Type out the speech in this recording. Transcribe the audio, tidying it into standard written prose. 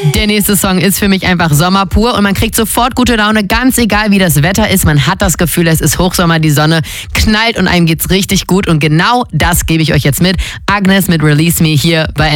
Der nächste Song ist für mich einfach Sommer pur und man kriegt sofort gute Laune, ganz egal wie das Wetter ist. Man hat das Gefühl, es ist Hochsommer, die Sonne knallt und einem geht's richtig gut und genau das gebe ich euch jetzt mit. Agnes mit Release Me hier bei